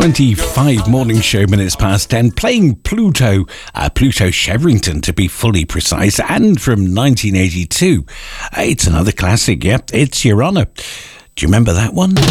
25 morning show minutes past 10, playing Pluto Shevrington to be fully precise, and from 1982. It's another classic, yep, It's Your Honour. Do you remember that one?